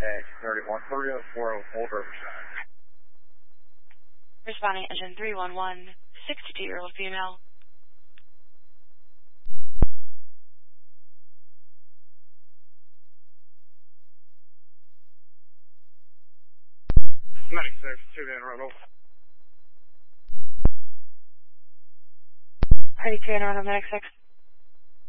X31 Old Riverside. Responding engine 311, 62-year-old female. Medic 6, 2 Van Reynolds. Ready to enter on Medic 6.